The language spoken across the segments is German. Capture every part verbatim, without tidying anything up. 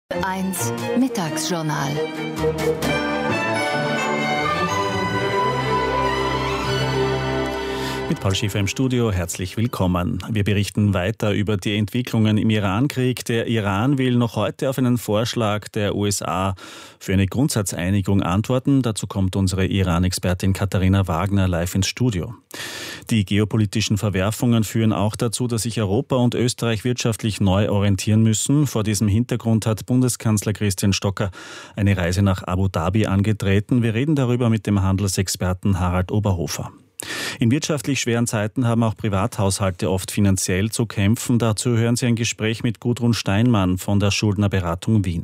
eins Mittagsjournal. Mit Paul Schäfer im Studio, herzlich willkommen. Wir berichten weiter über die Entwicklungen im Irankrieg. Der Iran will noch heute auf einen Vorschlag der U S A für eine Grundsatzeinigung antworten. Dazu kommt unsere Iran-Expertin Katharina Wagner live ins Studio. Die geopolitischen Verwerfungen führen auch dazu, dass sich Europa und Österreich wirtschaftlich neu orientieren müssen. Vor diesem Hintergrund hat Bundeskanzler Christian Stocker eine Reise nach Abu Dhabi angetreten. Wir reden darüber mit dem Handelsexperten Harald Oberhofer. In wirtschaftlich schweren Zeiten haben auch Privathaushalte oft finanziell zu kämpfen. Dazu hören Sie ein Gespräch mit Gudrun Steinmann von der Schuldnerberatung Wien.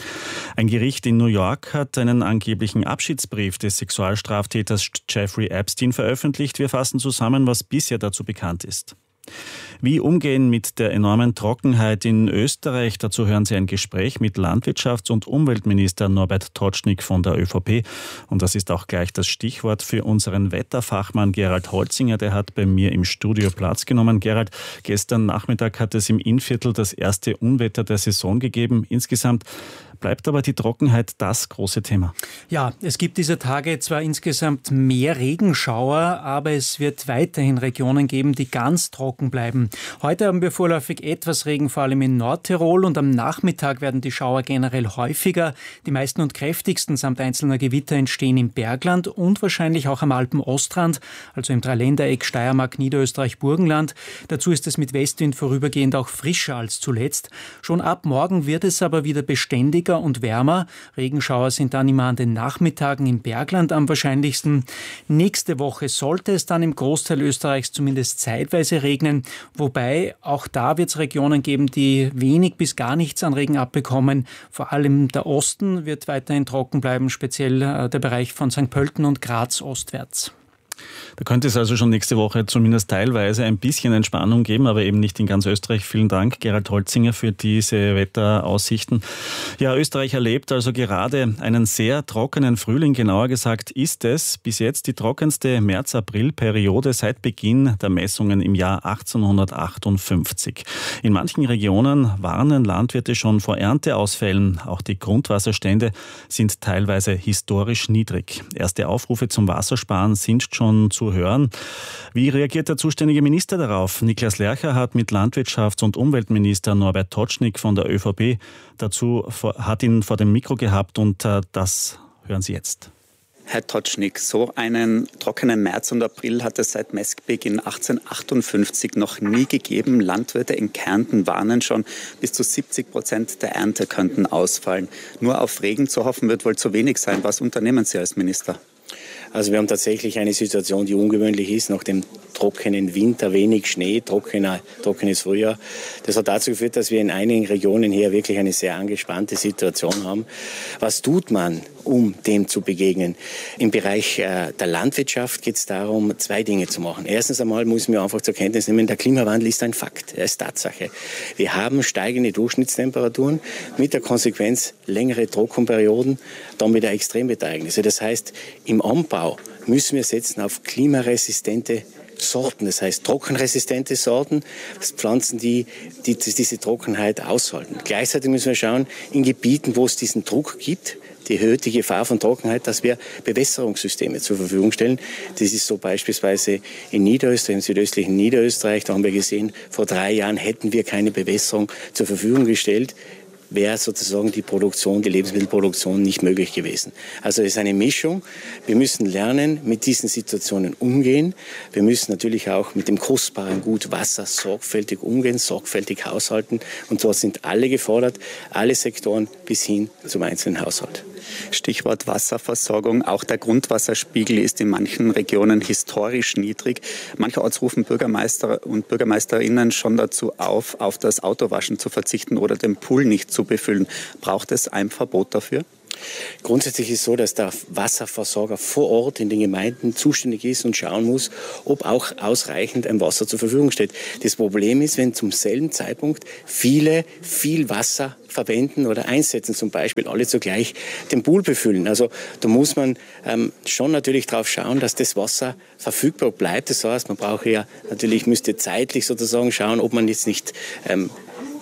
Ein Gericht in New York hat einen angeblichen Abschiedsbrief des Sexualstraftäters Jeffrey Epstein veröffentlicht. Wir fassen zusammen, was bisher dazu bekannt ist. Wie umgehen mit der enormen Trockenheit in Österreich? Dazu hören Sie ein Gespräch mit Landwirtschafts- und Umweltminister Norbert Totschnig von der ÖVP. Und das ist auch gleich das Stichwort für unseren Wetterfachmann Gerald Holzinger. Der hat bei mir im Studio Platz genommen. Gerald, gestern Nachmittag hat es im Innviertel das erste Unwetter der Saison gegeben. Insgesamt bleibt aber die Trockenheit das große Thema. Ja, es gibt dieser Tage zwar insgesamt mehr Regenschauer, aber es wird weiterhin Regionen geben, die ganz trocken bleiben. Heute haben wir vorläufig etwas Regen, vor allem in Nordtirol, und am Nachmittag werden die Schauer generell häufiger. Die meisten und kräftigsten samt einzelner Gewitter entstehen im Bergland und wahrscheinlich auch am Alpen-Ostrand, also im Dreiländereck Steiermark, Niederösterreich, Burgenland. Dazu ist es mit Westwind vorübergehend auch frischer als zuletzt. Schon ab morgen wird es aber wieder beständig und wärmer. Regenschauer sind dann immer an den Nachmittagen im Bergland am wahrscheinlichsten. Nächste Woche sollte es dann im Großteil Österreichs zumindest zeitweise regnen, wobei auch da wird es Regionen geben, die wenig bis gar nichts an Regen abbekommen. Vor allem der Osten wird weiterhin trocken bleiben, speziell der Bereich von Sankt Pölten und Graz ostwärts. Da könnte es also schon nächste Woche zumindest teilweise ein bisschen Entspannung geben, aber eben nicht in ganz Österreich. Vielen Dank, Gerald Holzinger, für diese Wetteraussichten. Ja, Österreich erlebt also gerade einen sehr trockenen Frühling. Genauer gesagt ist es bis jetzt die trockenste März-April-Periode seit Beginn der Messungen im Jahr achtzehnhundertachtundfünfzig. In manchen Regionen warnen Landwirte schon vor Ernteausfällen. Auch die Grundwasserstände sind teilweise historisch niedrig. Erste Aufrufe zum Wassersparen sind schon zu hören. Wie reagiert der zuständige Minister darauf? Niklas Lercher hat mit Landwirtschafts- und Umweltminister Norbert Totschnig von der ÖVP dazu, hat ihn vor dem Mikro gehabt und äh, das hören Sie jetzt. Herr Totschnig, so einen trockenen März und April hat es seit Messbeginn achtzehnhundertachtundfünfzig noch nie gegeben. Landwirte in Kärnten warnen schon, bis zu siebzig Prozent der Ernte könnten ausfallen. Nur auf Regen zu hoffen wird wohl zu wenig sein. Was unternehmen Sie als Minister? Also wir haben tatsächlich eine Situation, die ungewöhnlich ist, nach dem trockenen Winter, wenig Schnee, trockener, trockenes Frühjahr. Das hat dazu geführt, dass wir in einigen Regionen hier wirklich eine sehr angespannte Situation haben. Was tut man, um dem zu begegnen? Im Bereich äh, der Landwirtschaft geht es darum, zwei Dinge zu machen. Erstens einmal muss man einfach zur Kenntnis nehmen, der Klimawandel ist ein Fakt, er ist Tatsache. Wir haben steigende Durchschnittstemperaturen mit der Konsequenz längere Trockenperioden, dann wieder Extremwetterereignisse. Das heißt, im Anbau müssen wir setzen auf klimaresistente Sorten, das heißt trockenresistente Sorten, Pflanzen, die, die diese Trockenheit aushalten. Gleichzeitig müssen wir schauen, in Gebieten, wo es diesen Druck gibt, die erhöhte Gefahr von Trockenheit, dass wir Bewässerungssysteme zur Verfügung stellen. Das ist so beispielsweise in Niederösterreich, im südöstlichen Niederösterreich. Da haben wir gesehen, vor drei Jahren hätten wir keine Bewässerung zur Verfügung gestellt, wäre sozusagen die Produktion, die Lebensmittelproduktion nicht möglich gewesen. Also es ist eine Mischung. Wir müssen lernen, mit diesen Situationen umgehen. Wir müssen natürlich auch mit dem kostbaren Gut Wasser sorgfältig umgehen, sorgfältig haushalten. Und dort sind alle gefordert, alle Sektoren bis hin zum einzelnen Haushalt. Stichwort Wasserversorgung. Auch der Grundwasserspiegel ist in manchen Regionen historisch niedrig. Mancherorts rufen Bürgermeister und Bürgermeisterinnen schon dazu auf, auf das Autowaschen zu verzichten oder den Pool nicht zu befüllen. Braucht es ein Verbot dafür? Grundsätzlich ist es so, dass der Wasserversorger vor Ort in den Gemeinden zuständig ist und schauen muss, ob auch ausreichend ein Wasser zur Verfügung steht. Das Problem ist, wenn zum selben Zeitpunkt viele viel Wasser verwenden oder einsetzen, zum Beispiel alle zugleich den Pool befüllen. Also da muss man ähm, schon natürlich darauf schauen, dass das Wasser verfügbar bleibt. Das heißt, man braucht ja natürlich, müsste zeitlich sozusagen schauen, ob man jetzt nicht ähm,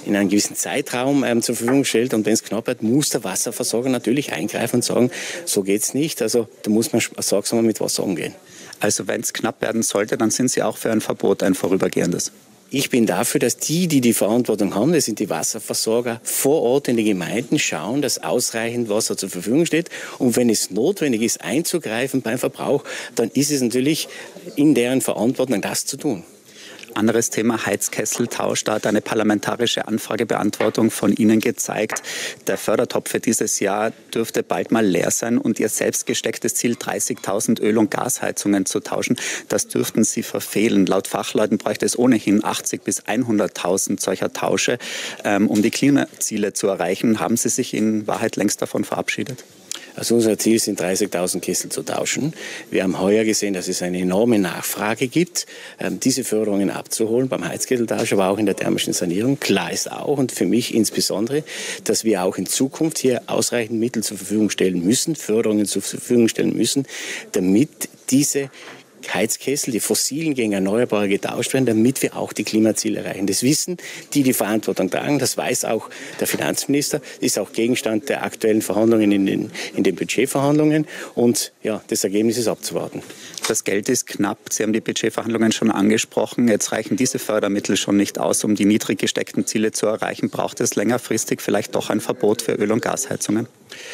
in einem gewissen Zeitraum ähm, zur Verfügung stellt. Und wenn es knapp wird, muss der Wasserversorger natürlich eingreifen und sagen, so geht's nicht. Also da muss man sorgsamer mit Wasser umgehen. Also wenn es knapp werden sollte, dann sind Sie auch für ein Verbot, ein vorübergehendes? Ich bin dafür, dass die, die die Verantwortung haben, das sind die Wasserversorger, vor Ort in den Gemeinden schauen, dass ausreichend Wasser zur Verfügung steht. Und wenn es notwendig ist, einzugreifen beim Verbrauch, dann ist es natürlich in deren Verantwortung, das zu tun. Anderes Thema, Heizkesseltausch. Da hat eine parlamentarische Anfragebeantwortung von Ihnen gezeigt, der Fördertopf für dieses Jahr dürfte bald mal leer sein und Ihr selbst gestecktes Ziel, dreißigtausend Öl- und Gasheizungen zu tauschen, das dürften Sie verfehlen. Laut Fachleuten bräuchte es ohnehin achtzig bis hunderttausend solcher Tausche, ähm, um die Klimaziele zu erreichen. Haben Sie sich in Wahrheit längst davon verabschiedet? Also unser Ziel sind dreißigtausend Kessel zu tauschen. Wir haben heuer gesehen, dass es eine enorme Nachfrage gibt, diese Förderungen abzuholen beim Heizkesseltausch, aber auch in der thermischen Sanierung. Klar ist auch und für mich insbesondere, dass wir auch in Zukunft hier ausreichend Mittel zur Verfügung stellen müssen, Förderungen zur Verfügung stellen müssen, damit diese Heizkessel, die fossilen gegen erneuerbare getauscht werden, damit wir auch die Klimaziele erreichen. Das wissen die, die Verantwortung tragen, das weiß auch der Finanzminister, ist auch Gegenstand der aktuellen Verhandlungen in den, in den Budgetverhandlungen und ja, das Ergebnis ist abzuwarten. Das Geld ist knapp. Sie haben die Budgetverhandlungen schon angesprochen. Jetzt reichen diese Fördermittel schon nicht aus, um die niedrig gesteckten Ziele zu erreichen. Braucht es längerfristig vielleicht doch ein Verbot für Öl- und Gasheizungen?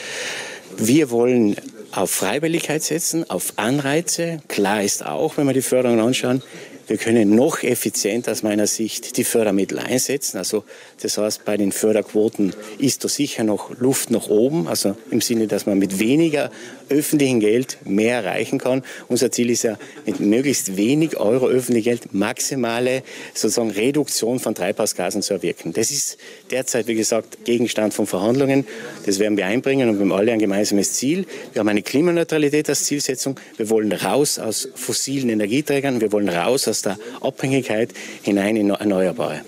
Wir wollen auf Freiwilligkeit setzen, auf Anreize. Klar ist auch, wenn wir die Förderung anschauen, wir können noch effizienter aus meiner Sicht die Fördermittel einsetzen. Also das heißt, bei den Förderquoten ist da sicher noch Luft nach oben, also im Sinne, dass man mit weniger öffentlichem Geld mehr erreichen kann. Unser Ziel ist ja, mit möglichst wenig Euro öffentlichem Geld maximale sozusagen Reduktion von Treibhausgasen zu erwirken. Das ist derzeit, wie gesagt, Gegenstand von Verhandlungen. Das werden wir einbringen und wir haben alle ein gemeinsames Ziel. Wir haben eine Klimaneutralität als Zielsetzung. Wir wollen raus aus fossilen Energieträgern. Wir wollen raus aus der Abhängigkeit hinein in Erneuerbare.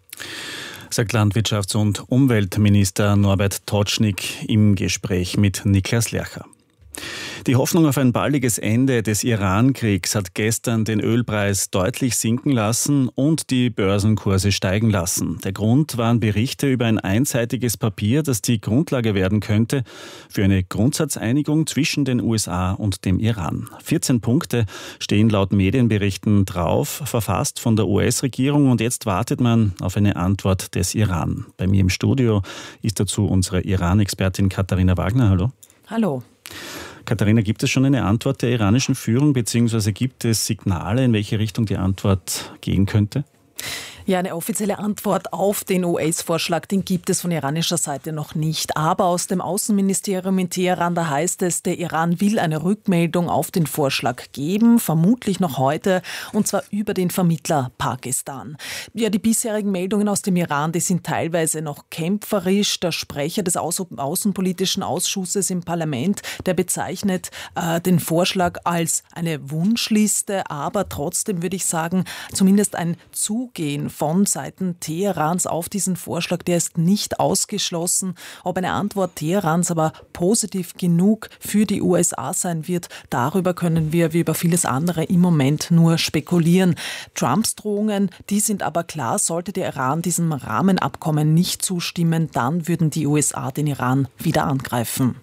Sagt Landwirtschafts- und Umweltminister Norbert Totschnig im Gespräch mit Niklas Lercher. Die Hoffnung auf ein baldiges Ende des Iran-Kriegs hat gestern den Ölpreis deutlich sinken lassen und die Börsenkurse steigen lassen. Der Grund waren Berichte über ein einseitiges Papier, das die Grundlage werden könnte für eine Grundsatzeinigung zwischen den U S A und dem Iran. vierzehn Punkte stehen laut Medienberichten drauf, verfasst von der U S-Regierung, und jetzt wartet man auf eine Antwort des Iran. Bei mir im Studio ist dazu unsere Iran-Expertin Katharina Wagner. Hallo. Hallo. Katharina, gibt es schon eine Antwort der iranischen Führung, beziehungsweise gibt es Signale, in welche Richtung die Antwort gehen könnte? Ja, eine offizielle Antwort auf den U S-Vorschlag, den gibt es von iranischer Seite noch nicht. Aber aus dem Außenministerium in Teheran, da heißt es, der Iran will eine Rückmeldung auf den Vorschlag geben, vermutlich noch heute, und zwar über den Vermittler Pakistan. Ja, die bisherigen Meldungen aus dem Iran, die sind teilweise noch kämpferisch. Der Sprecher des Außen- Außenpolitischen Ausschusses im Parlament, der bezeichnet äh, den Vorschlag als eine Wunschliste, aber trotzdem würde ich sagen, zumindest ein Zugehen von Seiten Teherans auf diesen Vorschlag, der ist nicht ausgeschlossen. Ob eine Antwort Teherans aber positiv genug für die U S A sein wird, darüber können wir wie über vieles andere im Moment nur spekulieren. Trumps Drohungen, die sind aber klar, sollte der Iran diesem Rahmenabkommen nicht zustimmen, dann würden die U S A den Iran wieder angreifen.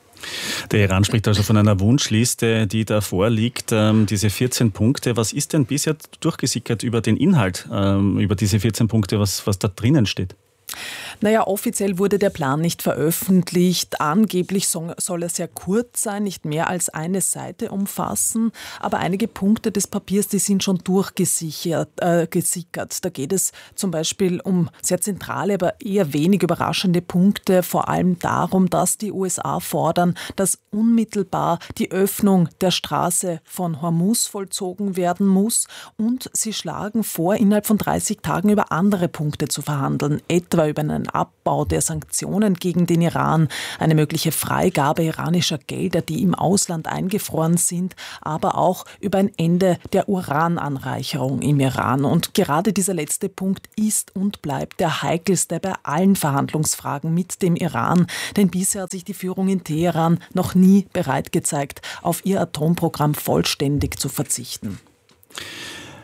Der Iran spricht also von einer Wunschliste, die da vorliegt, ähm, diese vierzehn Punkte. Was ist denn bisher durchgesickert über den Inhalt, ähm, über diese vierzehn Punkte, was, was da drinnen steht? Naja, offiziell wurde der Plan nicht veröffentlicht. Angeblich soll er sehr kurz sein, nicht mehr als eine Seite umfassen. Aber einige Punkte des Papiers, die sind schon durchgesickert. Äh, gesickert. Da geht es zum Beispiel um sehr zentrale, aber eher wenig überraschende Punkte. Vor allem darum, dass die U S A fordern, dass unmittelbar die Öffnung der Straße von Hormuz vollzogen werden muss. Und sie schlagen vor, innerhalb von dreißig Tagen über andere Punkte zu verhandeln. Etwa über einen Abbau der Sanktionen gegen den Iran, eine mögliche Freigabe iranischer Gelder, die im Ausland eingefroren sind, aber auch über ein Ende der Urananreicherung im Iran. Und gerade dieser letzte Punkt ist und bleibt der heikelste bei allen Verhandlungsfragen mit dem Iran, denn bisher hat sich die Führung in Teheran noch nie bereit gezeigt, auf ihr Atomprogramm vollständig zu verzichten.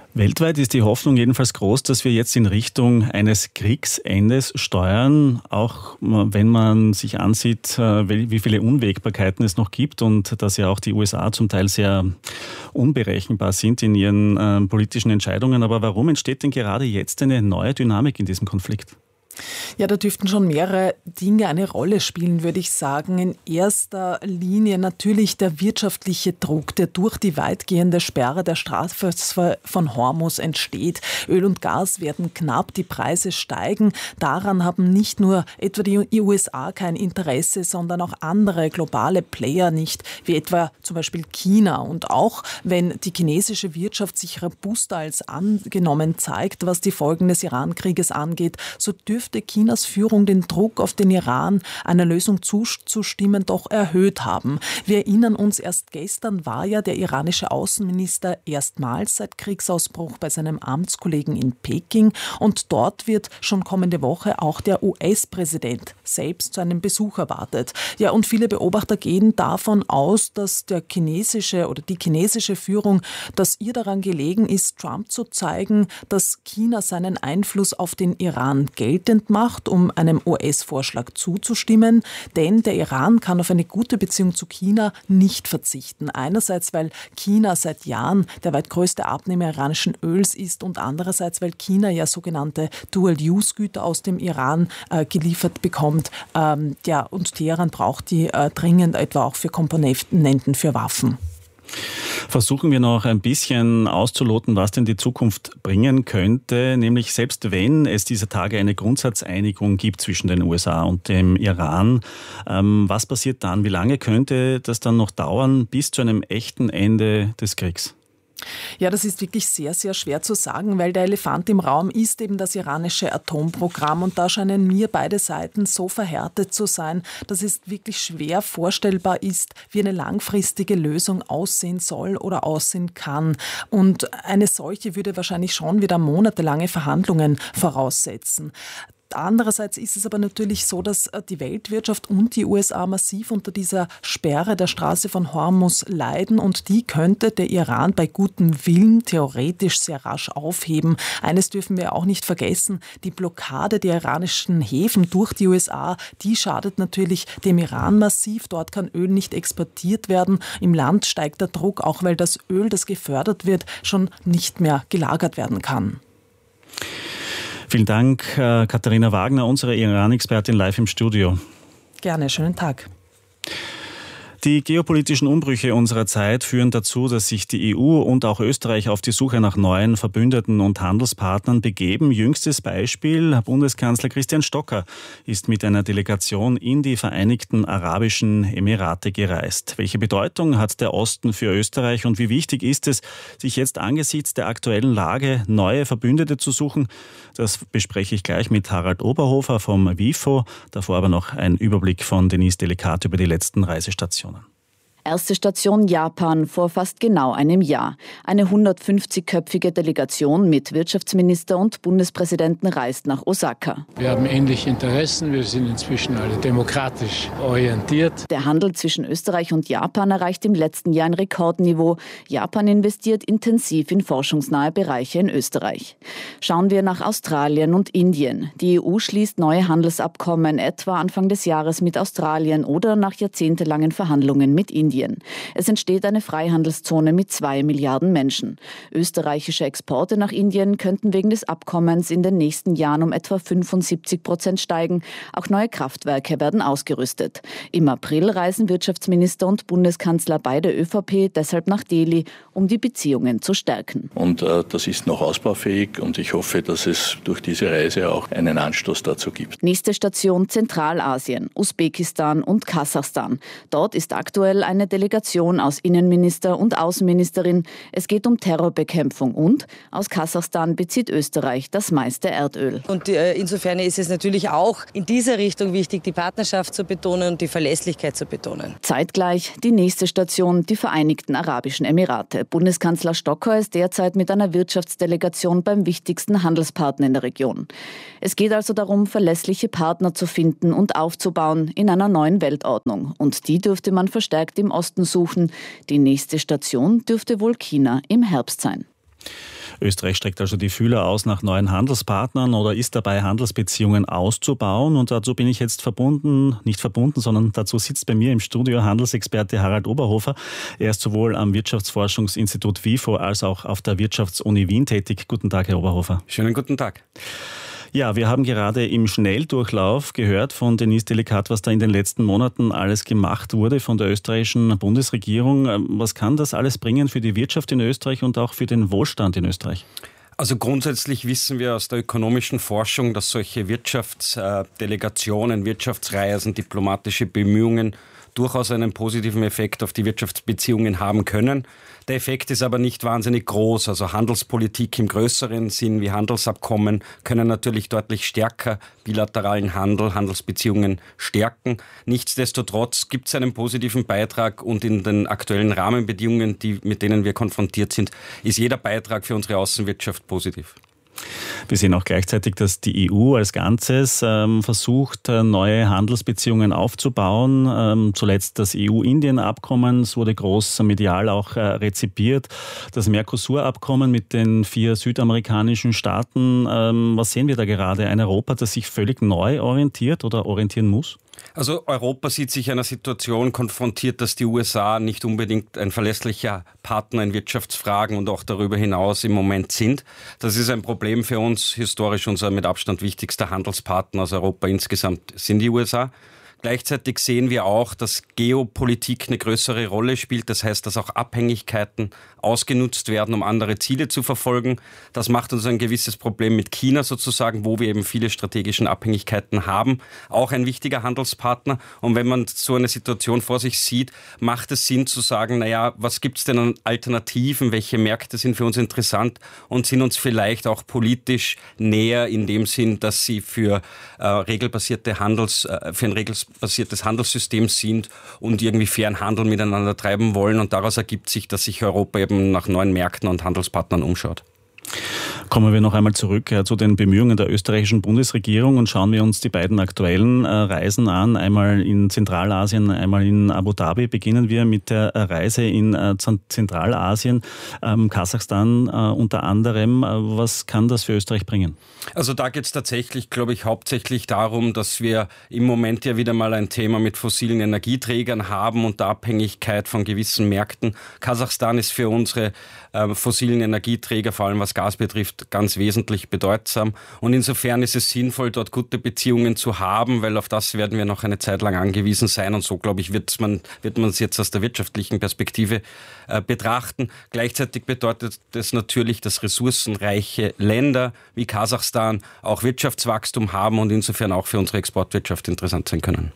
Weltweit ist die Hoffnung jedenfalls groß, dass wir jetzt in Richtung eines Kriegsendes steuern, auch wenn man sich ansieht, wie viele Unwägbarkeiten es noch gibt und dass ja auch die U S A zum Teil sehr unberechenbar sind in ihren äh, politischen Entscheidungen. Aber warum entsteht denn gerade jetzt eine neue Dynamik in diesem Konflikt? Ja, da dürften schon mehrere Dinge eine Rolle spielen, würde ich sagen. In erster Linie natürlich der wirtschaftliche Druck, der durch die weitgehende Sperre der Straße von Hormuz entsteht. Öl und Gas werden knapp, die Preise steigen. Daran haben nicht nur etwa die U S A kein Interesse, sondern auch andere globale Player nicht, wie etwa zum Beispiel China. Und auch wenn die chinesische Wirtschaft sich robuster als angenommen zeigt, was die Folgen des Iran-Krieges angeht, so dürfte Chinas Führung den Druck auf den Iran, einer Lösung zuzustimmen, doch erhöht haben. Wir erinnern uns, erst gestern war ja der iranische Außenminister erstmals seit Kriegsausbruch bei seinem Amtskollegen in Peking und dort wird schon kommende Woche auch der U S-Präsident selbst zu einem Besuch erwartet. Ja, und viele Beobachter gehen davon aus, dass der chinesische oder die chinesische Führung, dass ihr daran gelegen ist, Trump zu zeigen, dass China seinen Einfluss auf den Iran geltend macht, um einem U S-Vorschlag zuzustimmen. Denn der Iran kann auf eine gute Beziehung zu China nicht verzichten. Einerseits, weil China seit Jahren der weit größte Abnehmer iranischen Öls ist und andererseits, weil China ja sogenannte Dual-Use-Güter aus dem Iran äh, geliefert bekommt. Ähm, ja, und Teheran braucht die äh, dringend etwa auch für Komponenten für Waffen. Versuchen wir noch ein bisschen auszuloten, was denn die Zukunft bringen könnte. Nämlich selbst wenn es dieser Tage eine Grundsatzeinigung gibt zwischen den U S A und dem Iran, ähm, was passiert dann? Wie lange könnte das dann noch dauern bis zu einem echten Ende des Kriegs? Ja, das ist wirklich sehr, sehr schwer zu sagen, weil der Elefant im Raum ist eben das iranische Atomprogramm und da scheinen mir beide Seiten so verhärtet zu sein, dass es wirklich schwer vorstellbar ist, wie eine langfristige Lösung aussehen soll oder aussehen kann. Und eine solche würde wahrscheinlich schon wieder monatelange Verhandlungen voraussetzen. Andererseits ist es aber natürlich so, dass die Weltwirtschaft und die U S A massiv unter dieser Sperre der Straße von Hormuz leiden und die könnte der Iran bei gutem Willen theoretisch sehr rasch aufheben. Eines dürfen wir auch nicht vergessen, die Blockade der iranischen Häfen durch die U S A, die schadet natürlich dem Iran massiv. Dort kann Öl nicht exportiert werden. Im Land steigt der Druck, auch weil das Öl, das gefördert wird, schon nicht mehr gelagert werden kann. Vielen Dank, Katharina Wagner, unsere Iran-Expertin live im Studio. Gerne, schönen Tag. Die geopolitischen Umbrüche unserer Zeit führen dazu, dass sich die E U und auch Österreich auf die Suche nach neuen Verbündeten und Handelspartnern begeben. Jüngstes Beispiel, Bundeskanzler Christian Stocker ist mit einer Delegation in die Vereinigten Arabischen Emirate gereist. Welche Bedeutung hat der Osten für Österreich und wie wichtig ist es, sich jetzt angesichts der aktuellen Lage neue Verbündete zu suchen? Das bespreche ich gleich mit Harald Oberhofer vom WIFO. Davor aber noch ein Überblick von Denise Delikat über die letzten Reisestationen. Erste Station Japan vor fast genau einem Jahr. Eine hundertfünfzigköpfige Delegation mit Wirtschaftsminister und Bundespräsidenten reist nach Osaka. Wir haben ähnliche Interessen, wir sind inzwischen alle demokratisch orientiert. Der Handel zwischen Österreich und Japan erreicht im letzten Jahr ein Rekordniveau. Japan investiert intensiv in forschungsnahe Bereiche in Österreich. Schauen wir nach Australien und Indien. Die E U schließt neue Handelsabkommen, etwa Anfang des Jahres mit Australien oder nach jahrzehntelangen Verhandlungen mit Indien. Es entsteht eine Freihandelszone mit zwei Milliarden Menschen. Österreichische Exporte nach Indien könnten wegen des Abkommens in den nächsten Jahren um etwa fünfundsiebzig Prozent steigen. Auch neue Kraftwerke werden ausgerüstet. Im April reisen Wirtschaftsminister und Bundeskanzler bei der ÖVP deshalb nach Delhi, um die Beziehungen zu stärken. Und äh, das ist noch ausbaufähig und ich hoffe, dass es durch diese Reise auch einen Anstoß dazu gibt. Nächste Station Zentralasien, Usbekistan und Kasachstan. Dort ist aktuell eine Delegation aus Innenminister und Außenministerin. Es geht um Terrorbekämpfung und aus Kasachstan bezieht Österreich das meiste Erdöl. Und äh, insofern ist es natürlich auch in dieser Richtung wichtig, die Partnerschaft zu betonen und die Verlässlichkeit zu betonen. Zeitgleich die nächste Station, die Vereinigten Arabischen Emirate. Bundeskanzler Stocker ist derzeit mit einer Wirtschaftsdelegation beim wichtigsten Handelspartner in der Region. Es geht also darum, verlässliche Partner zu finden und aufzubauen in einer neuen Weltordnung. Und die dürfte man verstärkt im Osten suchen. Die nächste Station dürfte wohl China im Herbst sein. Österreich streckt also die Fühler aus nach neuen Handelspartnern oder ist dabei, Handelsbeziehungen auszubauen. Und dazu bin ich jetzt verbunden, nicht verbunden, sondern dazu sitzt bei mir im Studio Handelsexperte Harald Oberhofer. Er ist sowohl am Wirtschaftsforschungsinstitut WIFO als auch auf der Wirtschaftsuni Wien tätig. Guten Tag, Herr Oberhofer. Schönen guten Tag. Ja, wir haben gerade im Schnelldurchlauf gehört von Denise Delikat, was da in den letzten Monaten alles gemacht wurde von der österreichischen Bundesregierung. Was kann das alles bringen für die Wirtschaft in Österreich und auch für den Wohlstand in Österreich? Also grundsätzlich wissen wir aus der ökonomischen Forschung, dass solche Wirtschaftsdelegationen, Wirtschaftsreisen, diplomatische Bemühungen durchaus einen positiven Effekt auf die Wirtschaftsbeziehungen haben können. Der Effekt ist aber nicht wahnsinnig groß. Also Handelspolitik im größeren Sinn wie Handelsabkommen können natürlich deutlich stärker bilateralen Handel, Handelsbeziehungen stärken. Nichtsdestotrotz gibt es einen positiven Beitrag und in den aktuellen Rahmenbedingungen, die, mit denen wir konfrontiert sind, ist jeder Beitrag für unsere Außenwirtschaft positiv. Wir sehen auch gleichzeitig, dass die E U als Ganzes ähm, versucht, neue Handelsbeziehungen aufzubauen. Ähm, zuletzt das E U-Indien-Abkommen, es wurde groß medial auch äh, rezipiert. Das Mercosur-Abkommen mit den vier südamerikanischen Staaten. Ähm, was sehen wir da gerade? Ein Europa, das sich völlig neu orientiert oder orientieren muss? Also Europa sieht sich einer Situation konfrontiert, dass die U S A nicht unbedingt ein verlässlicher Partner in Wirtschaftsfragen und auch darüber hinaus im Moment sind. Das ist ein Problem für uns. Historisch unser mit Abstand wichtigster Handelspartner aus Europa insgesamt sind die U S A. Gleichzeitig sehen wir auch, dass Geopolitik eine größere Rolle spielt. Das heißt, dass auch Abhängigkeiten ausgenutzt werden, um andere Ziele zu verfolgen. Das macht uns ein gewisses Problem mit China sozusagen, wo wir eben viele strategische Abhängigkeiten haben. Auch ein wichtiger Handelspartner. Und wenn man so eine Situation vor sich sieht, macht es Sinn zu sagen, naja, was gibt es denn an Alternativen? Welche Märkte sind für uns interessant und sind uns vielleicht auch politisch näher in dem Sinn, dass sie für äh, regelbasierte Handels, äh, für ein regelbasiertes basiertes Handelssystem sind und irgendwie fairen Handel miteinander treiben wollen. Und daraus ergibt sich, dass sich Europa eben nach neuen Märkten und Handelspartnern umschaut. Kommen wir noch einmal zurück äh, zu den Bemühungen der österreichischen Bundesregierung und schauen wir uns die beiden aktuellen äh, Reisen an. Einmal in Zentralasien, einmal in Abu Dhabi. Beginnen wir mit der Reise in äh, Zentralasien, ähm, Kasachstan äh, unter anderem. Äh, was kann das für Österreich bringen? Also da geht es tatsächlich, glaube ich, hauptsächlich darum, dass wir im Moment ja wieder mal ein Thema mit fossilen Energieträgern haben und der Abhängigkeit von gewissen Märkten. Kasachstan ist für unsere äh, fossilen Energieträger, vor allem was Gas betrifft, ganz wesentlich bedeutsam. Und insofern ist es sinnvoll, dort gute Beziehungen zu haben, weil auf das werden wir noch eine Zeit lang angewiesen sein. Und so, glaube ich, wird man wird man es jetzt aus der wirtschaftlichen Perspektive äh, betrachten. Gleichzeitig bedeutet das natürlich, dass ressourcenreiche Länder wie Kasachstan auch Wirtschaftswachstum haben und insofern auch für unsere Exportwirtschaft interessant sein können.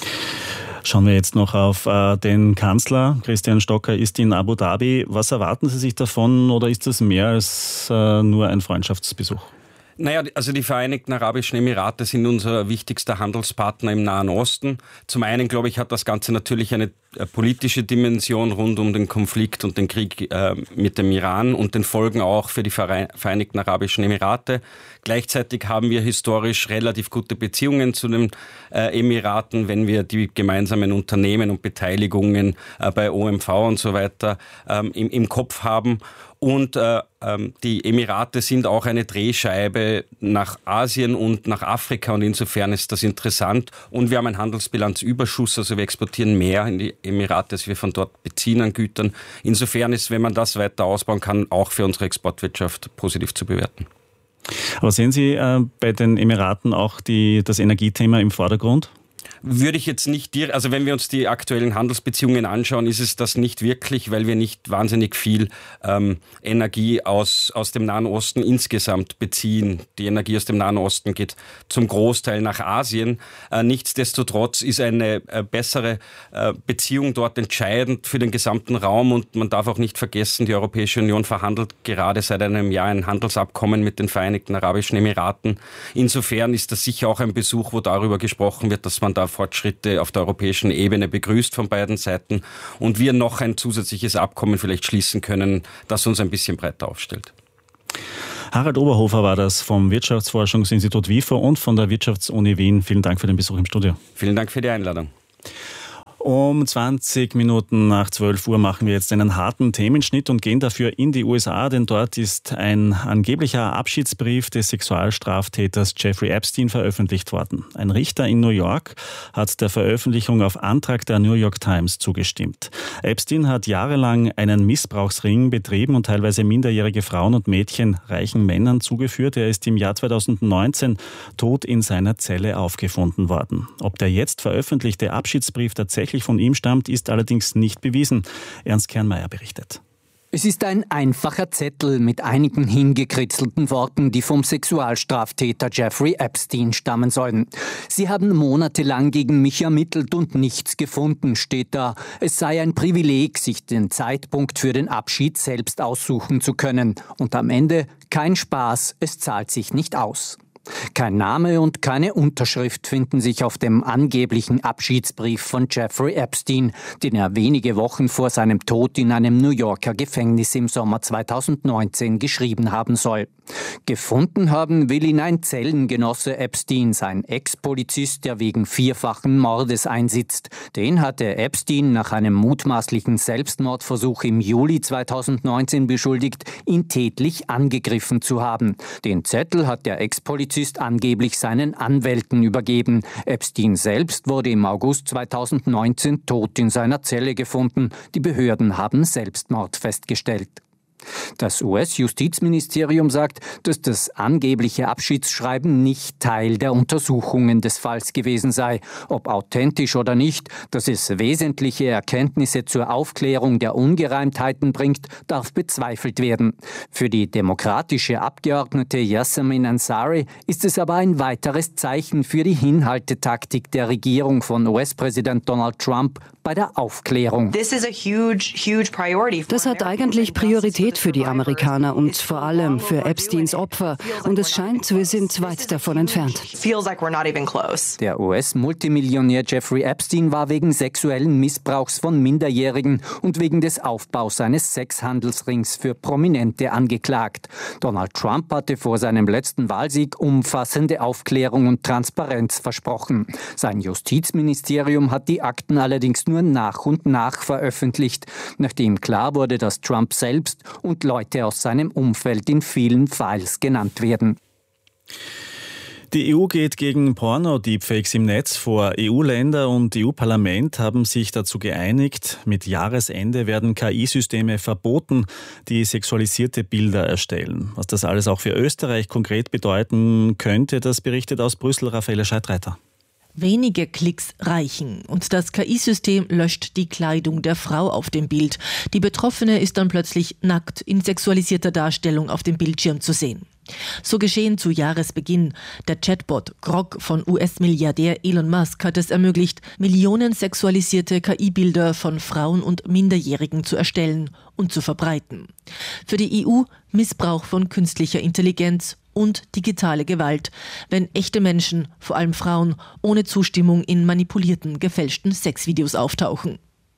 Schauen wir jetzt noch auf äh, den Kanzler. Christian Stocker ist in Abu Dhabi. Was erwarten Sie sich davon oder ist das mehr als äh, nur ein Freundschaftsbesuch? Naja, also die Vereinigten Arabischen Emirate sind unser wichtigster Handelspartner im Nahen Osten. Zum einen, glaube ich, hat das Ganze natürlich eine politische Dimension rund um den Konflikt und den Krieg äh, mit dem Iran und den Folgen auch für die Vereinigten Arabischen Emirate. Gleichzeitig haben wir historisch relativ gute Beziehungen zu den äh, Emiraten, wenn wir die gemeinsamen Unternehmen und Beteiligungen äh, bei O M V und so weiter ähm, im, im Kopf haben. Und äh, ähm, die Emirate sind auch eine Drehscheibe nach Asien und nach Afrika und insofern ist das interessant. Und wir haben einen Handelsbilanzüberschuss, also wir exportieren mehr in die Emirate, als wir von dort beziehen an Gütern. Insofern ist, wenn man das weiter ausbauen kann, auch für unsere Exportwirtschaft positiv zu bewerten. Aber sehen Sie äh, bei den Emiraten auch die, das Energiethema im Vordergrund? Würde ich jetzt nicht dir, also wenn wir uns die aktuellen Handelsbeziehungen anschauen, ist es das nicht wirklich, weil wir nicht wahnsinnig viel ähm, Energie aus, aus dem Nahen Osten insgesamt beziehen. Die Energie aus dem Nahen Osten geht zum Großteil nach Asien. Äh, nichtsdestotrotz ist eine äh, bessere äh, Beziehung dort entscheidend für den gesamten Raum und man darf auch nicht vergessen, die Europäische Union verhandelt gerade seit einem Jahr ein Handelsabkommen mit den Vereinigten Arabischen Emiraten. Insofern ist das sicher auch ein Besuch, wo darüber gesprochen wird, dass man da Fortschritte auf der europäischen Ebene begrüßt von beiden Seiten und wir noch ein zusätzliches Abkommen vielleicht schließen können, das uns ein bisschen breiter aufstellt. Harald Oberhofer war das vom Wirtschaftsforschungsinstitut WIFO und von der Wirtschaftsuni Wien. Vielen Dank für den Besuch im Studio. Vielen Dank für die Einladung. Um zwanzig Minuten nach zwölf Uhr machen wir jetzt einen harten Themenschnitt und gehen dafür in die U S A, denn dort ist ein angeblicher Abschiedsbrief des Sexualstraftäters Jeffrey Epstein veröffentlicht worden. Ein Richter in New York hat der Veröffentlichung auf Antrag der New York Times zugestimmt. Epstein hat jahrelang einen Missbrauchsring betrieben und teilweise minderjährige Frauen und Mädchen reichen Männern zugeführt. Er ist im Jahr zweitausendneunzehn tot in seiner Zelle aufgefunden worden. Ob der jetzt veröffentlichte Abschiedsbrief tatsächlich von ihm stammt, ist allerdings nicht bewiesen. Ernst Kernmeier berichtet. Es ist ein einfacher Zettel mit einigen hingekritzelten Worten, die vom Sexualstraftäter Jeffrey Epstein stammen sollen. Sie haben monatelang gegen mich ermittelt und nichts gefunden, steht da. Es sei ein Privileg, sich den Zeitpunkt für den Abschied selbst aussuchen zu können. Und am Ende kein Spaß, es zahlt sich nicht aus. Kein Name und keine Unterschrift finden sich auf dem angeblichen Abschiedsbrief von Jeffrey Epstein, den er wenige Wochen vor seinem Tod in einem New Yorker Gefängnis im Sommer zweitausendneunzehn geschrieben haben soll. Gefunden haben will ihn ein Zellengenosse Epsteins, ein Ex-Polizist, der wegen vierfachen Mordes einsitzt. Den hatte Epstein nach einem mutmaßlichen Selbstmordversuch im Juli zweitausendneunzehn beschuldigt, ihn tätlich angegriffen zu haben. Den Zettel hat der Ex-Polizist angeblich seinen Anwälten übergeben. Epstein selbst wurde im August zweitausendneunzehn tot in seiner Zelle gefunden. Die Behörden haben Selbstmord festgestellt. Das U S-Justizministerium sagt, dass das angebliche Abschiedsschreiben nicht Teil der Untersuchungen des Falls gewesen sei. Ob authentisch oder nicht, dass es wesentliche Erkenntnisse zur Aufklärung der Ungereimtheiten bringt, darf bezweifelt werden. Für die demokratische Abgeordnete Yasamin Ansari ist es aber ein weiteres Zeichen für die Hinhaltetaktik der Regierung von U S-Präsident Donald Trump bei der Aufklärung. Das hat eigentlich Priorität für die Amerikaner und vor allem für Epsteins Opfer. Und es scheint, wir sind weit davon entfernt. Der U S-Multimillionär Jeffrey Epstein war wegen sexuellen Missbrauchs von Minderjährigen und wegen des Aufbaus eines Sexhandelsrings für Prominente angeklagt. Donald Trump hatte vor seinem letzten Wahlsieg umfassende Aufklärung und Transparenz versprochen. Sein Justizministerium hat die Akten allerdings nur nach und nach veröffentlicht, nachdem klar wurde, dass Trump selbst und Leute aus seinem Umfeld in vielen Files genannt werden. Die E U geht gegen Porno-Deepfakes im Netz vor. E U-Länder und E U-Parlament haben sich dazu geeinigt, mit Jahresende werden K I-Systeme verboten, die sexualisierte Bilder erstellen. Was das alles auch für Österreich konkret bedeuten könnte, das berichtet aus Brüssel Raffaele Scheidreiter. Wenige Klicks reichen und das K I-System löscht die Kleidung der Frau auf dem Bild. Die Betroffene ist dann plötzlich nackt in sexualisierter Darstellung auf dem Bildschirm zu sehen. So geschehen zu Jahresbeginn. Der Chatbot Grok von U S-Milliardär Elon Musk hat es ermöglicht, Millionen sexualisierte K I-Bilder von Frauen und Minderjährigen zu erstellen und zu verbreiten. Für die E U Missbrauch von künstlicher Intelligenz und digitale Gewalt, wenn echte Menschen, vor allem Frauen, ohne Zustimmung in manipulierten, gefälschten Sexvideos auftauchen.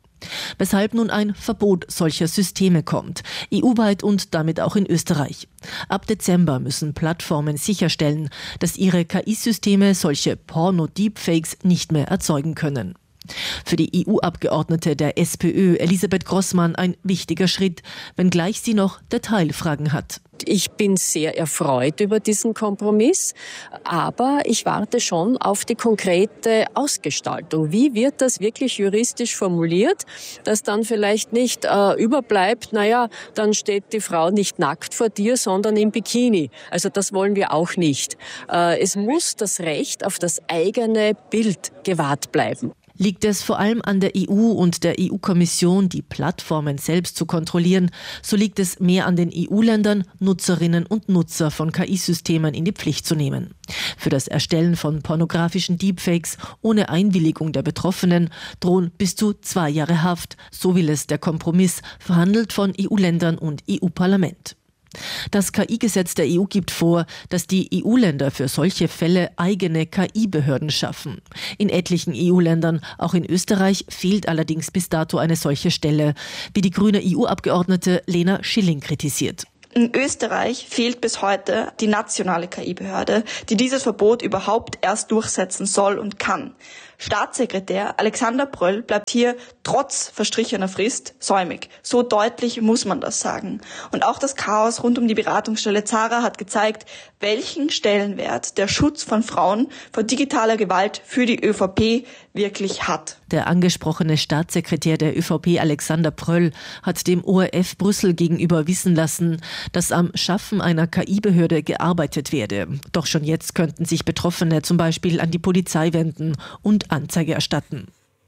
Weshalb nun ein Verbot solcher Systeme kommt, E U-weit und damit auch in Österreich. Ab Dezember müssen Plattformen sicherstellen, dass ihre K I-Systeme solche Porno-Deepfakes nicht mehr erzeugen können. Für die E U-Abgeordnete der SPÖ, Elisabeth Grossmann, ein wichtiger Schritt, wenngleich sie noch Detailfragen hat. Ich bin sehr erfreut über diesen Kompromiss, aber ich warte schon auf die konkrete Ausgestaltung. Wie wird das wirklich juristisch formuliert, dass dann vielleicht nicht äh, überbleibt, naja, dann steht die Frau nicht nackt vor dir, sondern im Bikini. Also das wollen wir auch nicht. Äh, es muss das Recht auf das eigene Bild gewahrt bleiben. Liegt es vor allem an der E U und der E U-Kommission, die Plattformen selbst zu kontrollieren, so liegt es mehr an den E U-Ländern, Nutzerinnen und Nutzer von K I-Systemen in die Pflicht zu nehmen. Für das Erstellen von pornografischen Deepfakes ohne Einwilligung der Betroffenen drohen bis zu zwei Jahre Haft, so will es der Kompromiss, verhandelt von E U-Ländern und E U-Parlament. Das K I-Gesetz der E U gibt vor, dass die E U-Länder für solche Fälle eigene K I-Behörden schaffen. In etlichen E U-Ländern, auch in Österreich, fehlt allerdings bis dato eine solche Stelle, wie die grüne E U-Abgeordnete Lena Schilling kritisiert. In Österreich fehlt bis heute die nationale K I-Behörde, die dieses Verbot überhaupt erst durchsetzen soll und kann. Staatssekretär Alexander Pröll bleibt hier trotz verstrichener Frist säumig. So deutlich muss man das sagen. Und auch das Chaos rund um die Beratungsstelle Zara hat gezeigt, welchen Stellenwert der Schutz von Frauen vor digitaler Gewalt für die ÖVP wirklich hat. Der angesprochene Staatssekretär der ÖVP Alexander Pröll hat dem O R F Brüssel gegenüber wissen lassen, dass am Schaffen einer K I-Behörde gearbeitet werde. Doch schon jetzt könnten sich Betroffene zum Beispiel an die Polizei wenden und Anzeige erstatten.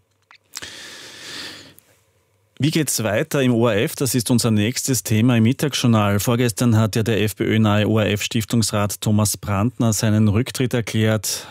Wie geht's weiter im O R F? Das ist unser nächstes Thema im Mittagsjournal. Vorgestern hat ja der FPÖ-nahe O R F-Stiftungsrat Thomas Brandner seinen Rücktritt erklärt,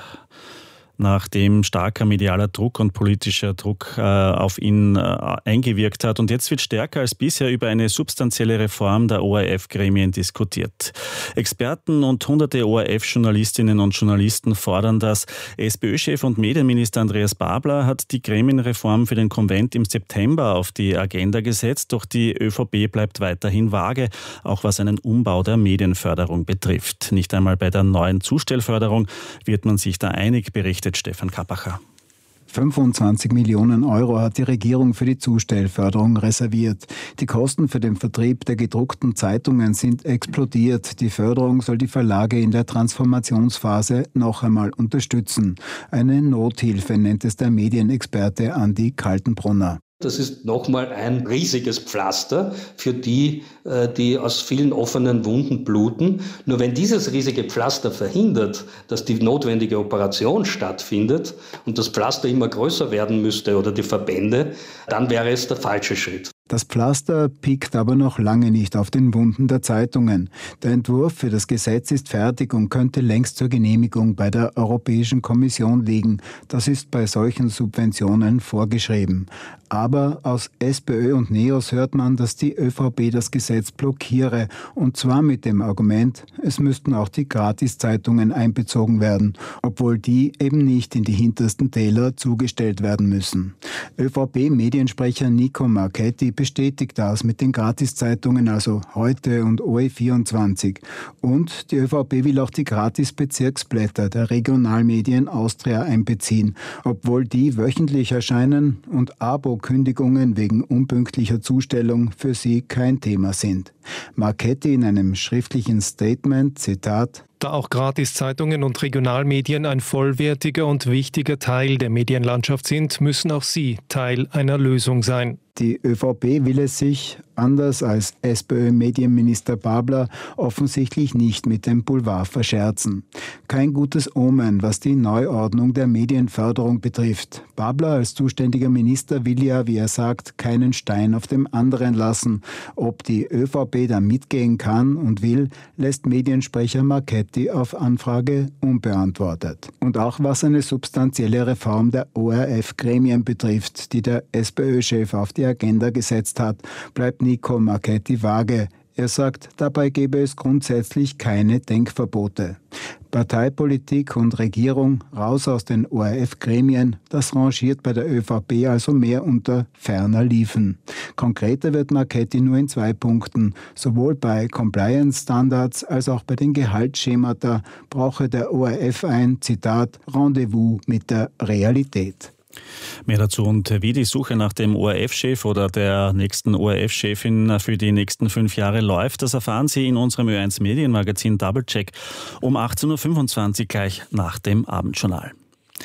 nachdem starker medialer Druck und politischer Druck äh, auf ihn äh, eingewirkt hat. Und jetzt wird stärker als bisher über eine substanzielle Reform der O R F-Gremien diskutiert. Experten und hunderte O R F-Journalistinnen und Journalisten fordern das. SPÖ-Chef und Medienminister Andreas Babler hat die Gremienreform für den Konvent im September auf die Agenda gesetzt, doch die ÖVP bleibt weiterhin vage, auch was einen Umbau der Medienförderung betrifft. Nicht einmal bei der neuen Zustellförderung wird man sich da einig, berichtet Stefan Kappacher. fünfundzwanzig Millionen Euro hat die Regierung für die Zustellförderung reserviert. Die Kosten für den Vertrieb der gedruckten Zeitungen sind explodiert. Die Förderung soll die Verlage in der Transformationsphase noch einmal unterstützen. Eine Nothilfe nennt es der Medienexperte Andi Kaltenbrunner. Das ist nochmal ein riesiges Pflaster für die, die aus vielen offenen Wunden bluten. Nur wenn dieses riesige Pflaster verhindert, dass die notwendige Operation stattfindet und das Pflaster immer größer werden müsste oder die Verbände, dann wäre es der falsche Schritt. Das Pflaster piekt aber noch lange nicht auf den Wunden der Zeitungen. Der Entwurf für das Gesetz ist fertig und könnte längst zur Genehmigung bei der Europäischen Kommission liegen. Das ist bei solchen Subventionen vorgeschrieben. Aber aus SPÖ und NEOS hört man, dass die ÖVP das Gesetz blockiere. Und zwar mit dem Argument, es müssten auch die Gratiszeitungen einbezogen werden, obwohl die eben nicht in die hintersten Täler zugestellt werden müssen. ÖVP-Mediensprecher Nico Marchetti bestätigt das mit den Gratiszeitungen, also Heute und O E vierundzwanzig. Und die ÖVP will auch die Gratis-Bezirksblätter der Regionalmedien Austria einbeziehen, obwohl die wöchentlich erscheinen und Abo-Kündigungen wegen unpünktlicher Zustellung für sie kein Thema sind. Marchetti in einem schriftlichen Statement, Zitat: Da auch Gratiszeitungen und Regionalmedien ein vollwertiger und wichtiger Teil der Medienlandschaft sind, müssen auch sie Teil einer Lösung sein. Die ÖVP will es sich, anders als SPÖ-Medienminister Babler, offensichtlich nicht mit dem Boulevard verscherzen. Kein gutes Omen, was die Neuordnung der Medienförderung betrifft. Babler als zuständiger Minister will ja, wie er sagt, keinen Stein auf dem anderen lassen. Ob die ÖVP da mitgehen kann und will, lässt Mediensprecher Marchetti auf Anfrage unbeantwortet. Und auch was eine substanzielle Reform der O R F-Gremien betrifft, die der SPÖ-Chef auf die Agenda gesetzt hat, bleibt Nico Marchetti vage. Er sagt, dabei gebe es grundsätzlich keine Denkverbote. Parteipolitik und Regierung raus aus den O R F-Gremien, das rangiert bei der ÖVP also mehr unter ferner Liefen. Konkreter wird Marchetti nur in zwei Punkten. Sowohl bei Compliance-Standards als auch bei den Gehaltsschemata brauche der O R F ein, Zitat, Rendezvous mit der Realität. Mehr dazu und wie die Suche nach dem O R F-Chef oder der nächsten O R F-Chefin für die nächsten fünf Jahre läuft, das erfahren Sie in unserem Ö eins Medienmagazin Doublecheck um achtzehn Uhr fünfundzwanzig gleich nach dem Abendjournal.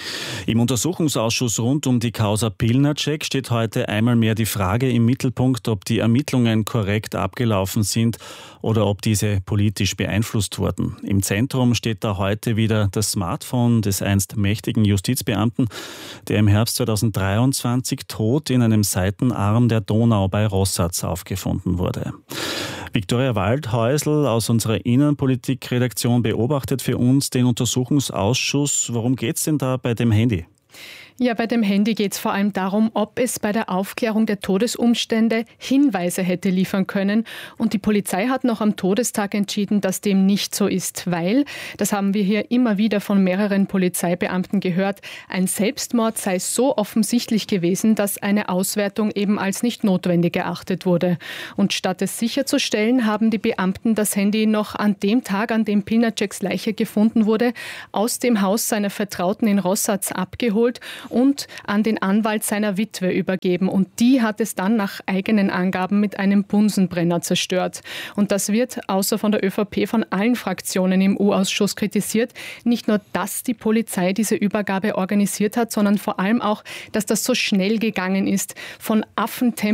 Im Untersuchungsausschuss rund um die Causa Pilnacek steht heute einmal mehr die Frage im Mittelpunkt, ob die Ermittlungen korrekt abgelaufen sind oder ob diese politisch beeinflusst wurden. Im Zentrum steht da heute wieder das Smartphone des einst mächtigen Justizbeamten, der im Herbst zweitausenddreiundzwanzig tot in einem Seitenarm der Donau bei Rossatz aufgefunden wurde. Viktoria Waldhäusl aus unserer Innenpolitik-Redaktion beobachtet für uns den Untersuchungsausschuss. Worum geht es denn da bei dem Handy? Ja, bei dem Handy geht es vor allem darum, ob es bei der Aufklärung der Todesumstände Hinweise hätte liefern können. Und die Polizei hat noch am Todestag entschieden, dass dem nicht so ist, weil, das haben wir hier immer wieder von mehreren Polizeibeamten gehört, ein Selbstmord sei so offensichtlich gewesen, dass eine Auswertung eben als nicht notwendig erachtet wurde. Und statt es sicherzustellen, haben die Beamten das Handy noch an dem Tag, an dem Pilnaceks Leiche gefunden wurde, aus dem Haus seiner Vertrauten in Rossatz abgeholt und an den Anwalt seiner Witwe übergeben. Und die hat es dann nach eigenen Angaben mit einem Bunsenbrenner zerstört. Und das wird außer von der ÖVP von allen Fraktionen im U-Ausschuss kritisiert. Nicht nur, dass die Polizei diese Übergabe organisiert hat, sondern vor allem auch, dass das so schnell gegangen ist. Von Affentempo